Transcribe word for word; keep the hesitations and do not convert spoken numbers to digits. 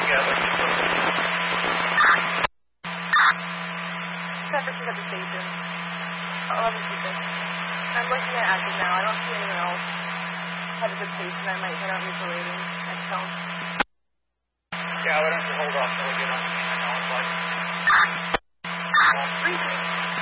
Yeah, let's just look. Separate at the station. eleven two six. I'm looking at active now. I don't see anyone else headed to the station. I might head out mutual rating next home. Yeah, why don't you hold off till we get on the knowledge light? Three, three.